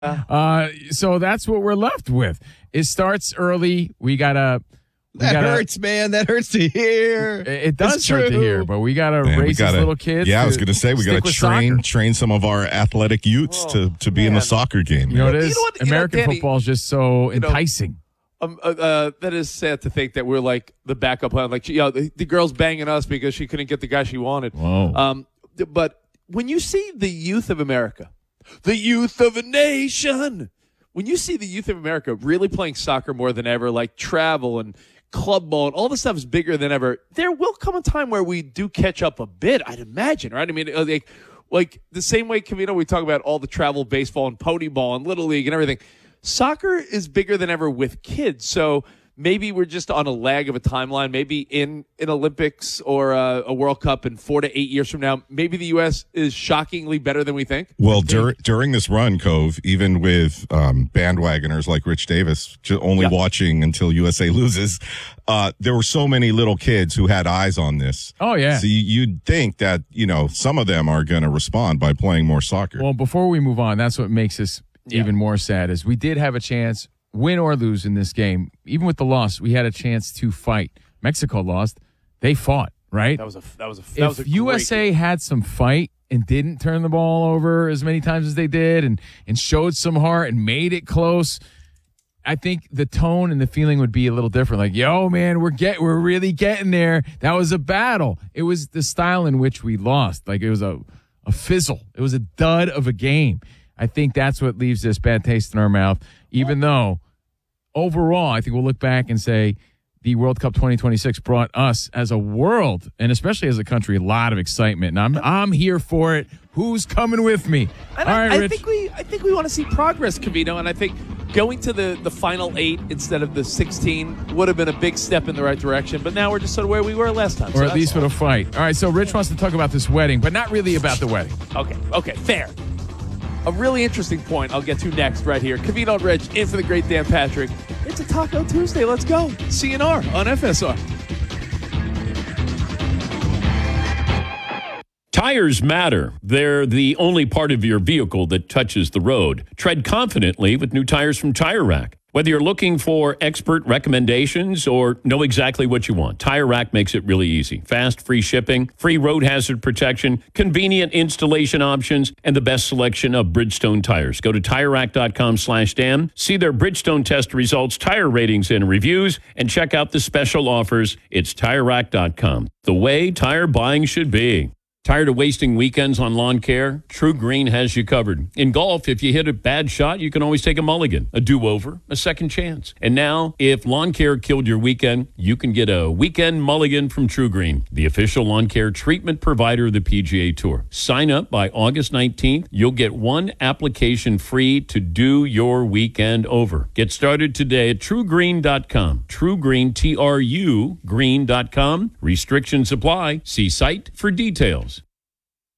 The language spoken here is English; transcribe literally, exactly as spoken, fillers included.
Uh, so that's what we're left with. It starts early. We gotta. We that gotta, hurts, man. That hurts to hear. It, it does it's hurt true. to hear, but we gotta Man, raise we gotta, these little kids. Yeah, I was gonna say we gotta train soccer. train some of our athletic youths Oh, to, to be man. in the soccer game. You know what it You is? know what- you know, American Danny, football is just so you know, enticing. Um, uh, uh, that is sad to think that we're like the backup plan. Like, you know, the, the girl's banging us because she couldn't get the guy she wanted. Whoa. Um, th- but when you see the youth of America, the youth of a nation, when you see the youth of America really playing soccer more than ever, like travel and club ball and all this stuff is bigger than ever, there will come a time where we do catch up a bit, I'd imagine, right? I mean, uh, like, like the same way, Covino, we talk about all the travel baseball and pony ball and Little League and everything. Soccer is bigger than ever with kids, so maybe we're just on a lag of a timeline. Maybe in an Olympics or a, a World Cup in four to eight years from now, maybe the U S is shockingly better than we think. Well, dur- during this run, Cove, even with um, bandwagoners like Rich Davis, ju- only Yeah. watching until U S A loses, uh, there were so many little kids who had eyes on this. Oh, yeah. So you, you'd think that, you know, some of them are going to respond by playing more soccer. Well, before we move on, that's what makes us Yeah. even more sad is we did have a chance, win or lose in this game. Even with the loss, we had a chance to fight. Mexico lost. They fought, right? That was a that was a that was a If U S A great had some fight and didn't turn the ball over as many times as they did and, and showed some heart and made it close, I think the tone and the feeling would be a little different. Like, yo, man, we're get we're really getting there. That was a battle. It was the style in which we lost. Like, it was a, a fizzle. It was a dud of a game. I think that's what leaves this bad taste in our mouth, even though overall, I think we'll look back and say the World Cup twenty twenty-six brought us as a world, and especially as a country, a lot of excitement. And I'm I'm here for it. Who's coming with me? And All I, right, I Rich. think we I think we want to see progress, Covino, and I think going to the, the final eight instead of the sixteen would have been a big step in the right direction. But now we're just sort of where we were last time. or so at that's least all. with a fight. All right, so Rich wants to talk about this wedding, but not really about the wedding. Okay, okay, fair. A really interesting point I'll get to next right here. Covino and Rich in for the great Dan Patrick. It's a Taco Tuesday. Let's go. C N R on F S R. Tires matter. They're the only part of your vehicle that touches the road. Tread confidently with new tires from Tire Rack. Whether you're looking for expert recommendations or know exactly what you want, Tire Rack makes it really easy. Fast, free shipping, free road hazard protection, convenient installation options, and the best selection of Bridgestone tires. Go to Tire Rack dot com slash Dan, see their Bridgestone test results, tire ratings, and reviews, and check out the special offers. It's Tire Rack dot com. The way tire buying should be. Tired of wasting weekends on lawn care? True Green has you covered. In golf, if you hit a bad shot, you can always take a mulligan, a do-over, a second chance. And now, if lawn care killed your weekend, you can get a weekend mulligan from True Green, the official lawn care treatment provider of the P G A Tour. Sign up by August nineteenth. You'll get one application free to do your weekend over. Get started today at true green dot com. True Green, T R U, green dot com. Restrictions apply. See site for details.